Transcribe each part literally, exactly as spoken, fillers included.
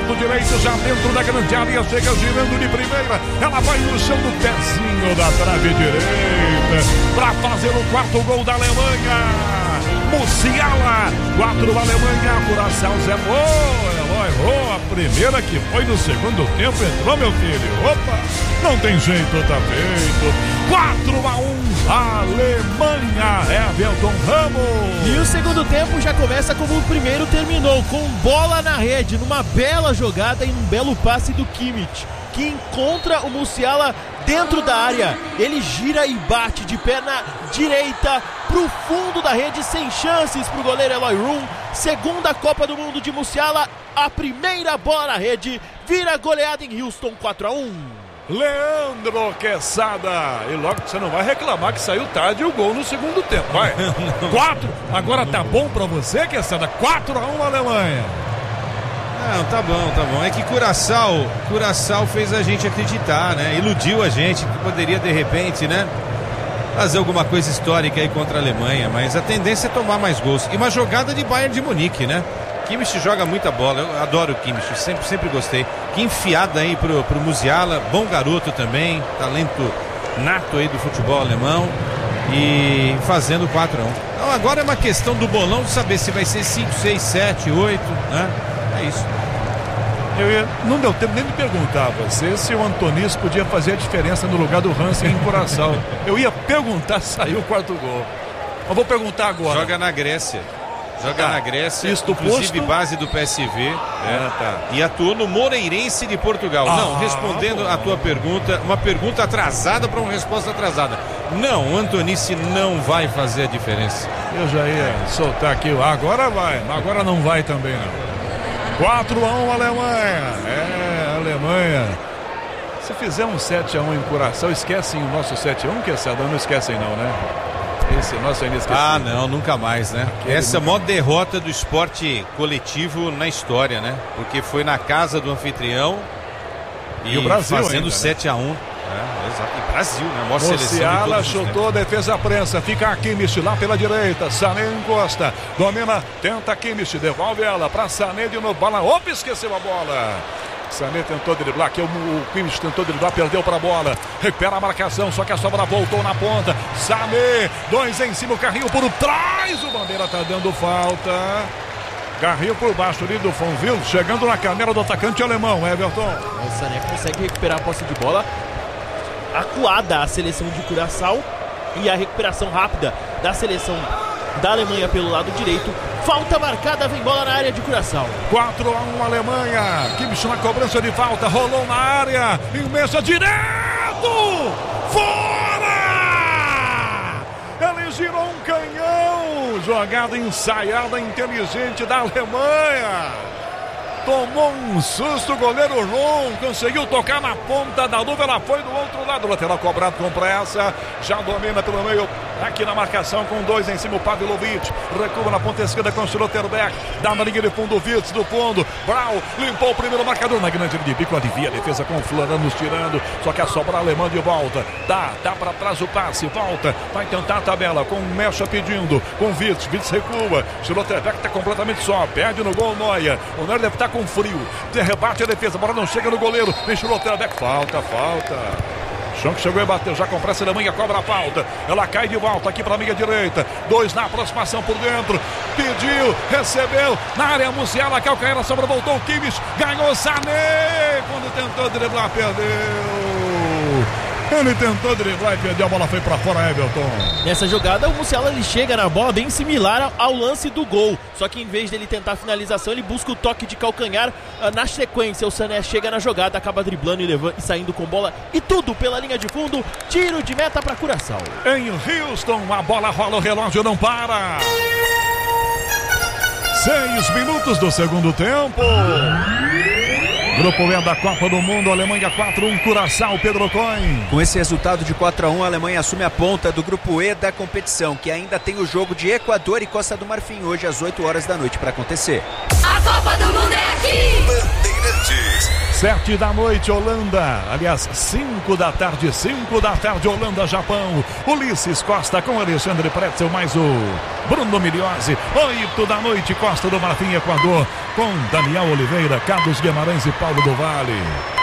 canto direito, já dentro da grande área, chega girando de primeira, ela vai no chão do pezinho da trave direita, para fazer o quarto gol da Alemanha. Musiala, quatro Alemanha, Curaçao zero. Oh, Eloy, oh, a primeira que foi no segundo tempo entrou, meu filho. Opa, não tem jeito, tá feito. quatro a um, Alemanha, Everton Ramos. E o segundo tempo já começa como o primeiro terminou, com bola na rede, numa bela jogada e um belo passe do Kimmich, que encontra o Musiala dentro da área. Ele gira e bate de perna direita pro fundo da rede, sem chances pro goleiro Eloy Room. Segunda Copa do Mundo de Musiala, a primeira bola na rede, vira goleada em Houston, quatro a um. Leandro Quesada. E logo você não vai reclamar que saiu tarde o gol no segundo tempo, vai. quatro, agora tá bom pra você, Quesada? quatro a um Alemanha. Não, tá bom, tá bom. É que Curaçao, Curaçao fez a gente acreditar, né? Iludiu a gente que poderia, de repente, né, fazer alguma coisa histórica aí contra a Alemanha, mas a tendência é tomar mais gols. E uma jogada de Bayern de Munique, né? Kimmich joga muita bola, eu adoro o Kimmich, sempre, sempre gostei. Que enfiada aí pro, pro Musiala, bom garoto também, talento nato aí do futebol alemão, e fazendo quatro a um. Então agora é uma questão do bolão de saber se vai ser cinco, seis, sete, oito, né? É isso. Eu ia, não deu tempo nem de perguntar a você se o Antonis podia fazer a diferença no lugar do Hansen em Curaçao. Eu ia perguntar se saiu o quarto gol. Mas vou perguntar agora. Joga na Grécia. Joga tá. na Grécia, Isto inclusive posto... base do P S V, é, é, tá. E atuou no Moreirense de Portugal. Ah, não, respondendo bom. a tua pergunta, uma pergunta atrasada para uma resposta atrasada. Não, o Antonice não vai fazer a diferença. Eu já ia soltar aqui, agora vai, mas agora não vai também não. quatro a um Alemanha, é, Alemanha. Se fizer um sete a um em Curaçao, esquecem o nosso sete a um, que essa não esquecem não, né? Esse nosso é inesquecível. Ah, não, nunca mais, né? Aquele Essa é a maior derrota do esporte coletivo na história, né? Porque foi na casa do anfitrião e, e o Brasil fazendo ainda, sete a um. né? É, exato. E Brasil, né? A maior seleção de Musiala todos os chutou, tempos. defesa prensa, fica a Kimmich lá pela direita, Sané encosta, domina, tenta Kimmich, devolve ela para Sané de novo, bola, opa, esqueceu a bola. Sané tentou driblar, aqui o, o Kimmich tentou driblar, perdeu para a bola, recupera a marcação, só que a sobra voltou na ponta. Sané, dois em cima, o Carrinho por trás, o Bandeira tá dando falta. Carrinho por baixo ali do Fonville, chegando na canela do atacante alemão, Everton. O Sané consegue recuperar a posse de bola, acuada a seleção de Curaçao, e a recuperação rápida da seleção da Alemanha pelo lado direito. Falta marcada, vem bola na área de Curaçao. quatro a um Alemanha. Kimmich na cobrança de falta, rolou na área, imensa direto, fora! Ele girou um canhão, jogada ensaiada, inteligente da Alemanha. Tomou um susto, o goleiro Ron conseguiu tocar na ponta da luva, ela foi do outro lado, lateral cobrado com pressa, já domina pelo meio, aqui na marcação com dois em cima o Pavlovic, recua na ponta esquerda com o Schlotterbeck, dá na linha de fundo o Wirtz do fundo, Brau limpou o primeiro marcador na grande linha de bico, alivia a defesa com o Florianos tirando, só que a sobra alemã de volta, dá, dá para trás o passe, volta, vai tentar a tabela com o Mecha pedindo, com o Wirtz, Wirtz recua, Schlotterbeck está completamente só, perde no gol Neuer, o Neuer deve estar com frio, de rebate a defesa, a bola não chega no goleiro, vem Schlotterbeck, falta, falta. Chão que chegou e bateu, já com pressa a Alemanha cobra a falta, ela cai de volta aqui para a meia direita, dois na aproximação por dentro, pediu, recebeu, na área Musiala, calcanhar, a sobra, voltou o Kimmich, ganhou Sané, quando tentou driblar, perdeu. Ele tentou driblar e perdeu, a bola foi pra fora, Everton. Nessa jogada, o Musiala ele chega na bola bem similar ao lance do gol. Só que em vez dele tentar a finalização, ele busca o toque de calcanhar. Na sequência, o Sané chega na jogada, acaba driblando e, levando, e saindo com bola. E tudo pela linha de fundo, tiro de meta para Curaçao. Em Houston, a bola rola, o relógio não para. Seis minutos do segundo tempo. Grupo E da Copa do Mundo, Alemanha quatro a um, Curaçao, Pedro Coin. Com esse resultado de quatro a um, a Alemanha assume a ponta do Grupo E da competição, que ainda tem o jogo de Equador e Costa do Marfim hoje às oito horas da noite para acontecer. A Copa do Mundo é aqui! Bandeirantes. Sete da noite, Holanda. Aliás, cinco da tarde, cinco da tarde, Holanda, Japão. Ulisses Costa com Alexandre Pretzel, mais o Bruno Miliose. Oito da noite, Costa do Marfim, Equador, com Daniel Oliveira, Carlos Guimarães e Paulo do Vale.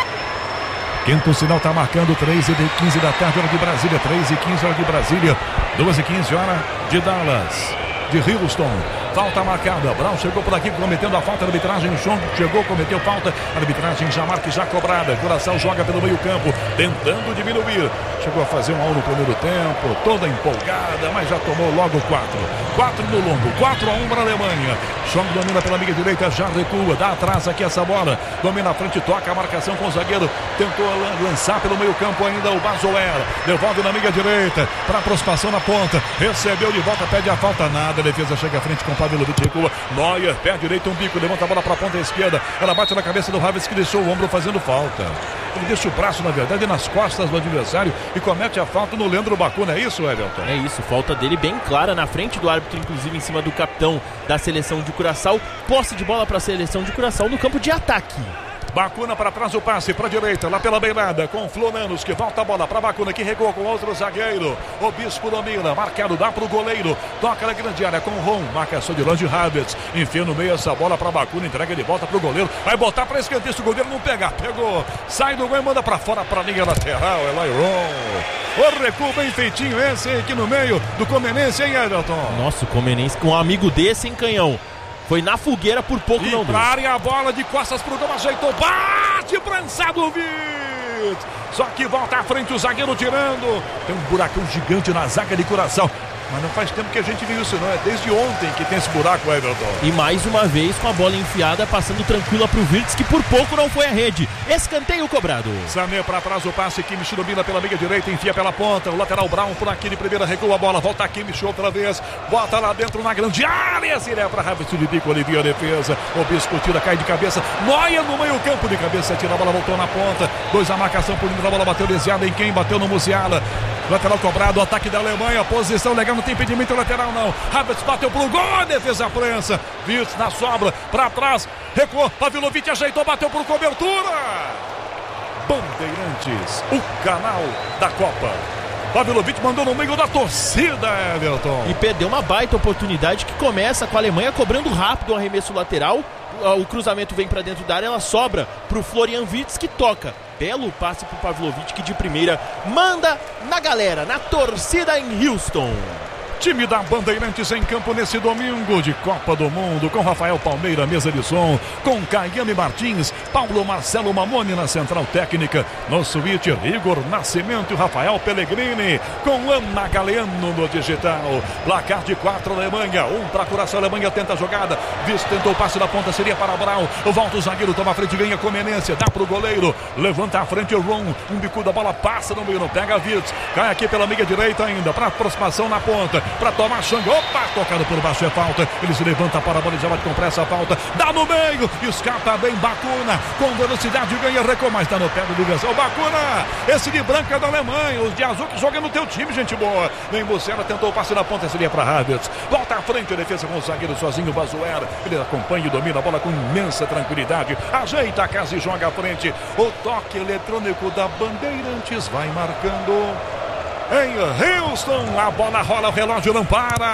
Quinto sinal está marcando três e quinze da tarde, hora de Brasília. três e quinze, hora de Brasília. duas e quinze, hora de Dallas, de Houston. Falta marcada. Brown chegou por aqui cometendo a falta. A arbitragem Chong chegou, cometeu falta. A arbitragem já marca e já cobrada. Curaçao joga pelo meio campo, tentando diminuir. Chegou a fazer um ao no primeiro tempo, toda empolgada, mas já tomou logo quatro. Quatro no lombo, quatro a um para a Alemanha. Chong domina pela meia direita, já recua, dá atrás aqui essa bola. Domina a frente, toca a marcação com o zagueiro. Tentou lançar pelo meio campo ainda o Bazoer. Devolve na meia direita, para aproximação na ponta. Recebeu de volta, pede a falta, nada. A defesa chega à frente com o Pavlovic, recua. Neuer, pé direito, um bico, levanta a bola para a ponta esquerda. Ela bate na cabeça do Havertz, que deixou o ombro fazendo falta. Ele deixa o braço, na verdade, nas costas do adversário e comete a falta no Leandro Bacuna. É isso, Everton? É isso, falta dele bem clara na frente do árbitro, inclusive em cima do capitão da seleção de Curaçao. Posse de bola para a seleção de Curaçao no campo de ataque. Bacuna para trás, o passe para a direita, lá pela beirada, com Flonanos, que volta a bola para Bacuna, que regou com outro zagueiro. O Bispo domina, marcado, dá para o goleiro, toca na grande área com o Ron, marcação de longe, Havertz, enfia no meio essa bola para Bacuna, entrega de volta para o goleiro, vai botar para escanteio, se o goleiro não pegar, pegou, sai do gol e manda para fora para a linha lateral, é lá Ron. O recuo bem feitinho esse aqui no meio do Comenense, hein, Everton? Nossa, o Comenense com um amigo desse em canhão. Foi na fogueira, por pouco e não deu. E área, a bola de costas pro gol, ajeitou, bate, prensado, Vitz. Só que volta à frente o zagueiro tirando. Tem um buracão gigante na zaga de Curaçao. Mas não faz tempo que a gente viu isso, não. É desde ontem que tem esse buraco, Everton. E mais uma vez com a bola enfiada, passando tranquila pro Virtus, que por pouco não foi à rede. Escanteio cobrado. Sané para trás, o passe. Kimmich domina pela meia direita, enfia pela ponta. O lateral Brown por aqui de primeira, recua a bola. Volta Kimmich outra vez. Bota lá dentro na grande área. Se leva para Havertz de bico, alivia a defesa. O Bispo tira, cai de cabeça. Neuer no meio campo de cabeça. Tira a bola, voltou na ponta. Dois a marcação por dentro da bola. Bateu desviada em quem? Bateu no Musiala. Lateral cobrado, ataque da Alemanha. Posição legal, não tem impedimento lateral não. Havertz bateu pro gol, defesa prensa. Virtus na sobra, pra trás, recuou. Pavlovic ajeitou, bateu por cobertura. Bandeirantes, o canal da Copa. Pavlovic mandou no meio da torcida, Everton. E perdeu uma baita oportunidade que começa com a Alemanha cobrando rápido o arremesso lateral. O cruzamento vem para dentro da área, ela sobra pro Florian Wirtz, que toca. Belo passe pro Pavlovic, que de primeira manda na galera, na torcida em Houston. Time da Bandeirantes em campo nesse domingo de Copa do Mundo, com Rafael Palmeira, mesa de som, com Caiane Martins, Paulo Marcelo Mamoni na central técnica, no switch Igor Nascimento e Rafael Pellegrini, com Ana Galeano no digital. Placar de quatro, Alemanha, um para Curaçao. Alemanha tenta a jogada, Visto tentou o passe da ponta, seria para Brown. Volta o zagueiro, toma a frente, ganha Comenense, dá para o goleiro, levanta a frente o Ron, um bico da bola, passa no meio, não pega a Wirtz, cai aqui pela meia direita ainda, para aproximação na ponta. Para tomar sangue, opa, tocado por baixo, é falta. Ele se levanta para a bola e já vai com pressa a falta. Dá no meio, escapa bem Bacuna, com velocidade ganha, recua, mas dá no pé do ligação. Bacuna, esse de branco é da Alemanha, os de azul que jogam no teu time, gente boa. Vem Mussela, tentou o passe na ponta, seria para Havertz. Volta à frente, a defesa com o zagueiro sozinho, Bazoer. Ele acompanha e domina a bola com imensa tranquilidade. Ajeita a casa e joga à frente. O toque eletrônico da Bandeirantes vai marcando. Em Houston, a bola rola, o relógio não para.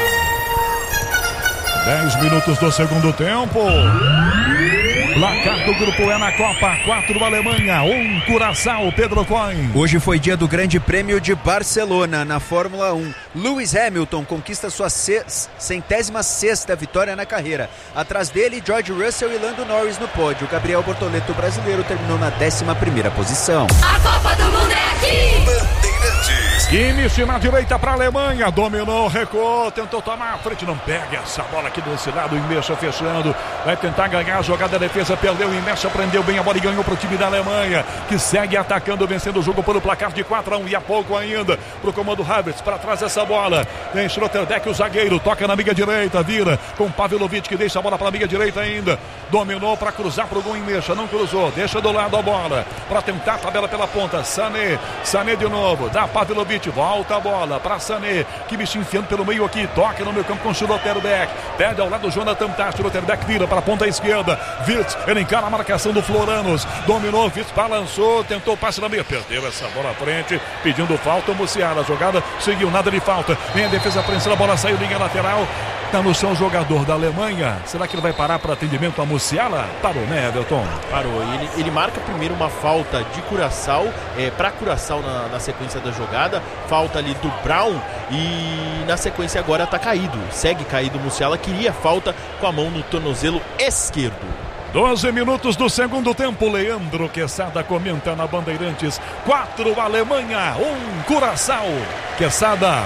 dez minutos do segundo tempo. Placar do grupo E na Copa, quatro Alemanha, um Curaçao, Pedro Coin. Hoje foi dia do Grande Prêmio de Barcelona na Fórmula um. Lewis Hamilton conquista sua centésima sexta vitória na carreira. Atrás dele, George Russell e Lando Norris no pódio. Gabriel Bortoleto, brasileiro, terminou na décima primeira posição. A Copa do Mundo é aqui! Kimmich na direita para a Alemanha, dominou, recuou, tentou tomar a frente, não pega essa bola aqui desse lado, o Imecha fechando, vai tentar ganhar a jogada, a defesa perdeu, o Imecha prendeu bem a bola e ganhou para o time da Alemanha, que segue atacando, vencendo o jogo pelo placar de quatro a um, e há pouco ainda, para o comando Havertz, para trás essa bola, tem Schlotterbeck, o zagueiro, toca na amiga direita, vira com Pavlovic, que deixa a bola para a amiga direita ainda, dominou para cruzar pro gol em mexa, não cruzou, deixa do lado a bola, para tentar a tabela pela ponta, Sané, Sané de novo, dá Pavlovic, volta a bola para Sané, que bicho enfiando pelo meio aqui, toca no meio campo com Schlotterbeck, perde ao lado do Jonathan Tah, Schlotterbeck vira para a ponta esquerda, Wirtz, ele encara a marcação do Floranos, dominou, Wirtz balançou, tentou o passe na meia, perdeu essa bola à frente, pedindo falta, o Musiala, a jogada seguiu, nada de falta, vem a defesa prensa, a bola saiu, linha lateral, tá no chão o jogador da Alemanha, será que ele vai parar para atendimento a Musiala? Parou, né, Everton? Parou, ele, ele marca primeiro uma falta de Curaçao, é, para Curaçao na, na sequência da jogada, falta ali do Brown e na sequência agora tá caído, segue caído o Musiala, queria falta com a mão no tornozelo esquerdo. doze minutos do segundo tempo, Leandro Quesada comenta na Bandeirantes, quatro Alemanha, um Curaçao. Quesada.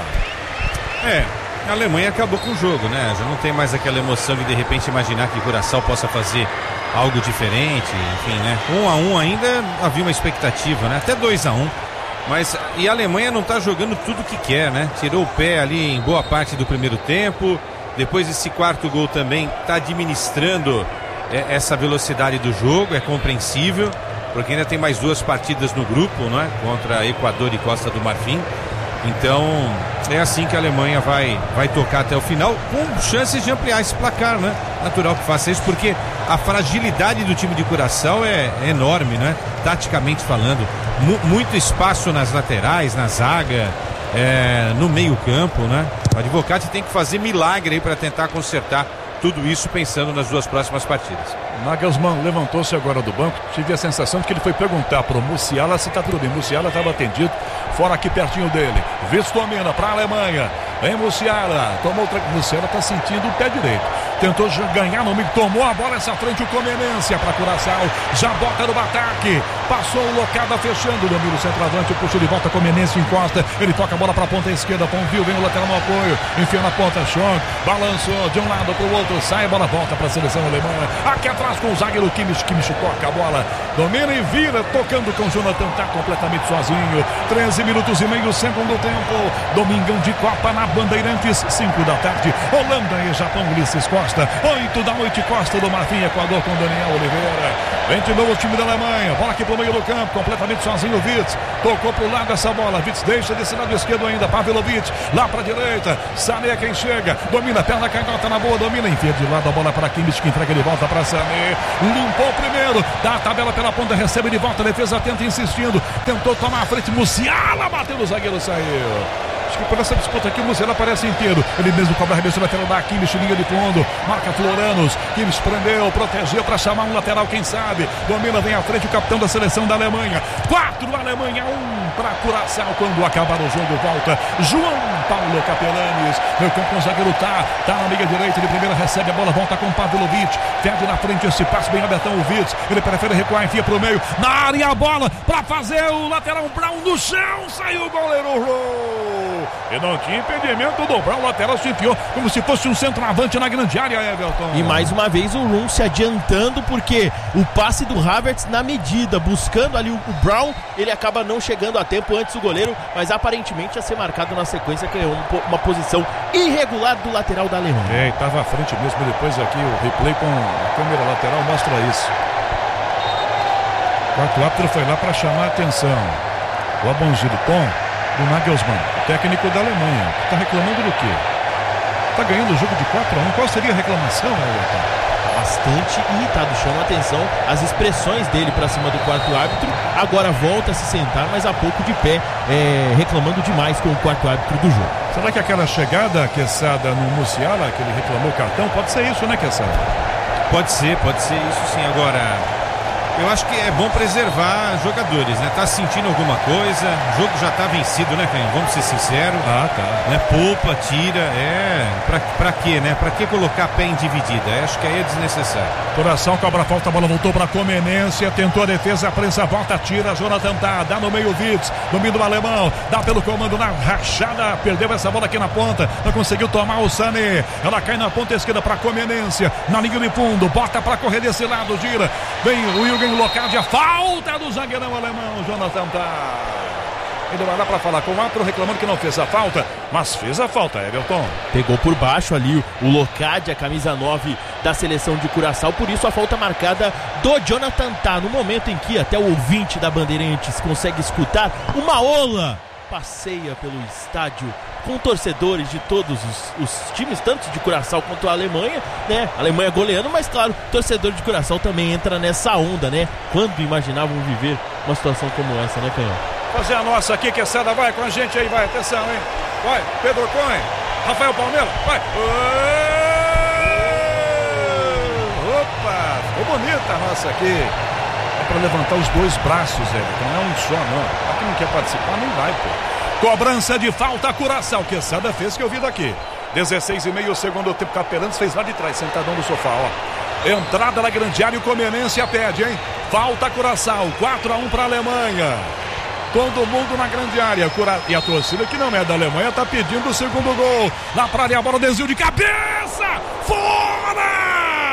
É, a Alemanha acabou com o jogo, né? Já não tem mais aquela emoção de de repente imaginar que Curaçao possa fazer algo diferente, enfim, né? Um a um ainda havia uma expectativa, né? Até dois a um. Mas, e a Alemanha não tá jogando tudo que quer, né? Tirou o pé ali em boa parte do primeiro tempo, depois esse quarto gol também tá administrando essa velocidade do jogo, é compreensível, porque ainda tem mais duas partidas no grupo, né? Contra Equador e Costa do Marfim. Então, é assim que a Alemanha vai, vai tocar até o final, com chances de ampliar esse placar, né? Natural que faça isso, porque a fragilidade do time de Curaçao é, é enorme, né? Taticamente falando, M- muito espaço nas laterais, na zaga, é, no meio campo, né? O Advocati tem que fazer milagre aí para tentar consertar tudo isso, pensando nas duas próximas partidas. Nagelsmann levantou-se agora do banco, tive a sensação de que ele foi perguntar pro Musiala se tá tudo bem. Musiala estava atendido, fora aqui pertinho dele. Wirtz domina para a Alemanha, vem Musiala, tomou outra... Musiala tá sentindo o pé direito, tentou ganhar no meio, tomou a bola essa frente, o Comenência para Curaçao, já bota no ataque, passou o Locada fechando, domina o centroavante, puxa de volta, Comenência encosta, ele toca a bola para a ponta esquerda, Ponville vem o lateral no apoio, enfia na ponta, Chong, balançou de um lado para o outro, sai, a bola volta para a seleção alemã, aqui atrás com o zagueiro Kimmich, Kimmich toca a bola, domina e vira, tocando com o Jonathan Tah completamente sozinho, treze minutos e meio, segundo tempo, domingão de Copa na Bandeirantes, cinco da tarde, Holanda e Japão, Ulisses Costa, oito da noite, Costa do Marfim, Equador com Daniel Oliveira, vem de novo o time da Alemanha, bola aqui pro meio do campo, completamente sozinho o Wirtz, tocou pro lado essa bola, Wirtz deixa desse lado esquerdo ainda, Pavlovic, lá pra direita, Sané quem chega, domina, perna canhota na boa, domina, enfia de lado a bola para Kimmich, que entrega de volta para Sané, limpou o primeiro, dá a tabela pela ponta, recebe de volta, a defesa tenta insistindo, tentou tomar a frente, Musiala bateu no zagueiro, saiu. Acho que por essa disputa aqui o Musiala aparece inteiro. Ele mesmo cobra a arremesso lateral da Kimmich, linha de fundo, marca Floranos, Kimmich prendeu, protegeu para chamar um lateral, quem sabe. Domina, vem à frente o capitão da seleção da Alemanha. Quatro Alemanha, um para Curaçao. Quando acabar o jogo, volta João Paulo Capelanes. Meu campo com o zagueiro tá, tá na meia direita, de primeira recebe a bola, volta com Pavlovic. Perde na frente esse passe bem abertão o Wirtz. Ele prefere recuar, enfia pro meio. Na área a bola para fazer o lateral Brown no chão. Saiu o goleiro Rowe. E não tinha impedimento do Brown, o lateral se enfiou como se fosse um centroavante na grande área, Everton. E mais uma vez o Rum se adiantando, porque o passe do Havertz na medida, buscando ali o, o Brown, ele acaba não chegando a tempo antes do goleiro, mas aparentemente ia ser marcado na sequência, criou um, uma posição irregular do lateral da Alemanha. É, estava à frente mesmo, depois aqui o replay com a câmera lateral mostra isso. O quarto árbitro foi lá para chamar a atenção. O abongido Tom do Nagelsmann, o técnico da Alemanha. Está reclamando do quê? Está ganhando o jogo de quatro a um. Qual seria a reclamação, Everton? Bastante irritado, chama atenção as expressões dele para cima do quarto árbitro. Agora volta a se sentar, mas há pouco de pé, é, reclamando demais com o quarto árbitro do jogo. Será que aquela chegada, Quesada, no Musiala, que ele reclamou o cartão, pode ser isso, né, Quesada? Pode ser, pode ser isso sim. Agora, eu acho que é bom preservar jogadores, né? Tá sentindo alguma coisa, o jogo já tá vencido, né, Canhão? Vamos ser sinceros. Ah, tá. Né? Poupa, tira, é... Pra, pra quê, né? Pra que colocar pé em dividida? Eu acho que aí é desnecessário. Coração cobra a falta, a bola voltou pra Comenência, tentou a defesa, a prensa volta, tira, Jonathan Tah, dá no meio Wirtz, domínio do alemão, dá pelo comando na rachada, perdeu essa bola aqui na ponta, não conseguiu tomar o Sané, ela cai na ponta esquerda pra Comenência, na linha de fundo, bota pra correr desse lado, gira, vem o Jürgen Locadia, falta do zagueirão alemão, Jonathan Tah. Ele vai lá para falar com o árbitro, reclamando que não fez a falta, mas fez a falta, Everton. Pegou por baixo ali o Locadia, camisa nove da seleção de Curaçao, por isso a falta marcada do Jonathan Tah, no momento em que até o ouvinte da Bandeirantes consegue escutar uma ola passeia pelo estádio com torcedores de todos os, os times, tanto de Curaçao quanto a Alemanha, né? A Alemanha goleando, mas claro, torcedor de Curaçao também entra nessa onda, né? Quando imaginavam viver uma situação como essa, né, Canhão? Fazer a nossa aqui, que essa vai com a gente aí, vai, atenção, hein? Vai, Pedro Cohen, Rafael Palmeira, vai! Opa, ficou bonita a nossa aqui. É pra levantar os dois braços, Everton, não é um só, não. Pra quem não quer participar, não vai, pô. Cobrança de falta, Curaçao. Quesada fez que eu vi daqui. dezesseis e meio, segundo tempo. Caperantes fez lá de trás, sentadão no sofá, ó. Entrada na grande área, o Comenência pede, hein? Falta, Curaçao. quatro a um pra Alemanha. Todo mundo na grande área. Cura... E a torcida que não é da Alemanha tá pedindo o segundo gol. Lá pra área, a bola, desvio de cabeça. Fora!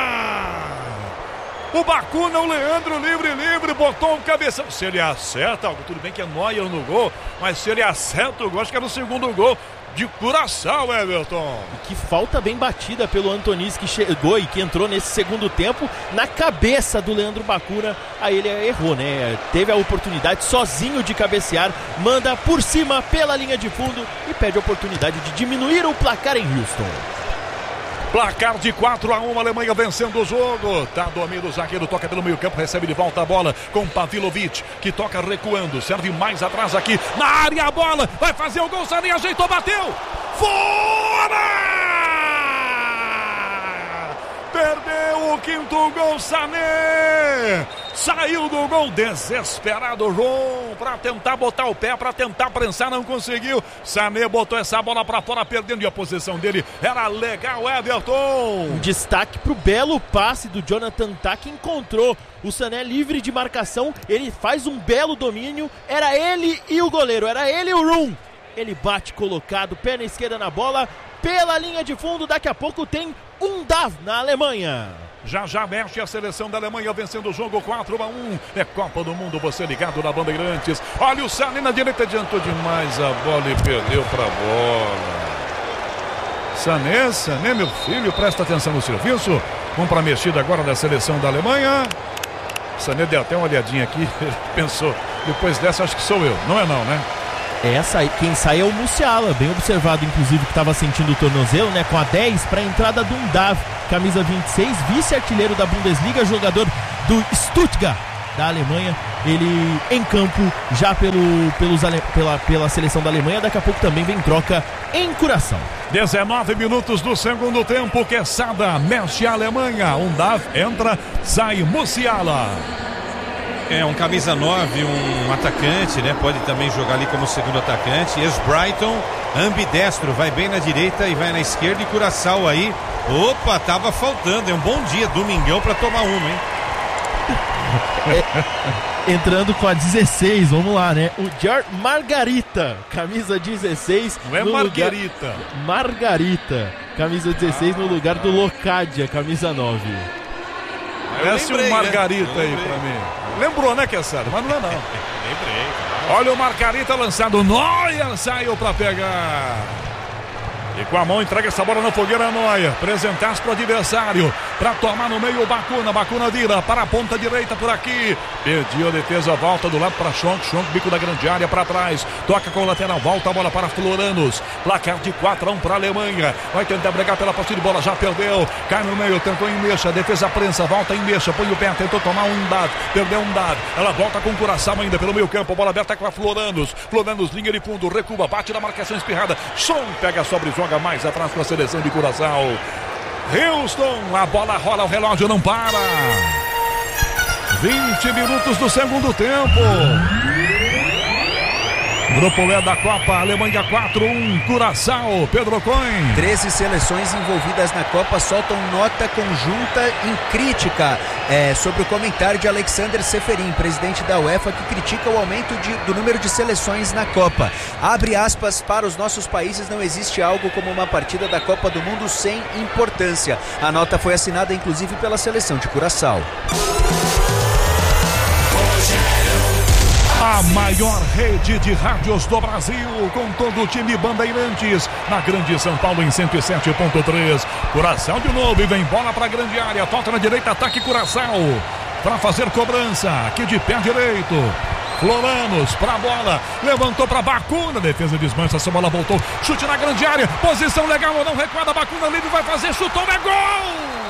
O Bacuna, o Leandro, livre, livre, botou um cabeção. Se ele acerta, tudo bem que é Neuer no gol, mas se ele acerta o gol, acho que era o segundo gol de Curaçao, Everton. Que falta bem batida pelo Antonis, que chegou e que entrou nesse segundo tempo na cabeça do Leandro Bacuna. Aí ele errou, né? Teve a oportunidade sozinho de cabecear, manda por cima pela linha de fundo e pede a oportunidade de diminuir o placar em Houston. Placar de quatro a um, Alemanha vencendo o jogo. Tá domínio, o zagueiro toca pelo meio campo, recebe de volta a bola com Pavilovic, que toca recuando, serve mais atrás aqui, na área a bola, vai fazer o gol, Sané ajeitou, bateu, fora! Perdeu o quinto gol, Sané! Saiu do gol, desesperado João, para tentar botar o pé, para tentar prensar, não conseguiu. Sané botou essa bola para fora, perdendo, e a posição dele era legal, Everton. Um destaque pro belo passe do Jonathan Tah, que encontrou o Sané livre de marcação. Ele faz um belo domínio, era ele e o goleiro, era ele e o Rum. Ele bate colocado, pé na esquerda na bola, pela linha de fundo. Daqui a pouco tem um Dav na Alemanha. Já já mexe a seleção da Alemanha vencendo o jogo quatro a um. É Copa do Mundo, você ligado na Bandeirantes. Olha o Sané na direita, adiantou demais a bola e perdeu pra bola. Sané, Sané, meu filho, presta atenção no serviço. Vamos pra mexida agora da seleção da Alemanha. Sané deu até uma olhadinha aqui, pensou, depois dessa acho que sou eu. Não é não, né? Essa aí, quem sai é o Musiala, bem observado, inclusive, que estava sentindo o tornozelo, né? Com a dez para a entrada do Undav, camisa vinte e seis, vice-artilheiro da Bundesliga, jogador do Stuttgart, da Alemanha. Ele em campo já pelo, pelos, pela, pela seleção da Alemanha. Daqui a pouco também vem troca em Curaçao. dezenove minutos do segundo tempo, Quesada mexe a Alemanha. Undav entra, sai Musiala. É um camisa nove, um atacante, né? Pode também jogar ali como segundo atacante. Ex-Brighton, ambidestro, vai bem na direita e vai na esquerda. E Curaçao aí, opa, tava faltando. É um bom dia, domingão, pra tomar uma, hein? É, entrando com a dezesseis, vamos lá, né? O Jar Margarita, camisa dezesseis. Não é Margarita. Lugar... Margarita, camisa dezesseis no lugar do Locadia, camisa nove. Parece um Margarita, né? Aí pra mim. Lembrou, né, Quesada? Mas não é não. Lembrei. Olha o Margarita lançado. Neuer saiu pra pegar. E com a mão entrega essa bola na fogueira, Neuer. Apresentasse pro adversário. Pra tomar no meio o Bacuna. Bacuna vira para a ponta direita por aqui. Pediu a defesa, volta do lado para Schonk. Schonk, bico da grande área para trás. Toca com o lateral, volta a bola para Floranos. Placar de quatro a um para a Alemanha. Vai tentar brigar pela posse de bola, já perdeu. Cai no meio, tentou em mexa. Defesa prensa, volta em mexa. Põe o pé, tentou tomar um dado. Perdeu um dado. Ela volta com o Curaçao ainda pelo meio campo. Bola aberta com a Floranos. Floranos, linha de fundo, recua, bate na marcação espirrada. Schonk pega sobre, joga mais atrás para a seleção de Curaçao. Houston, a bola rola, o relógio não para. vinte minutos do segundo tempo. Grupo E da Copa, Alemanha quatro a um, Curaçao, Pedro Cohen. treze seleções envolvidas na Copa soltam nota conjunta em crítica é, sobre o comentário de Alexander Seferin, presidente da UEFA, que critica o aumento de, do número de seleções na Copa. Abre aspas, para os nossos países não existe algo como uma partida da Copa do Mundo sem importância. A nota foi assinada inclusive pela seleção de Curaçao. A A maior rede de rádios do Brasil, com todo o time Bandeirantes, na Grande São Paulo em cento e sete ponto três. Curaçao de novo e vem bola para a grande área. Toca na direita, ataque Curaçao para fazer cobrança. Aqui de pé direito. Floranos para a bola, levantou para Bacuna, defesa desmancha, essa bola voltou, chute na grande área, posição legal ou não, recuada, Bacuna livre, vai fazer, chutou, é gol!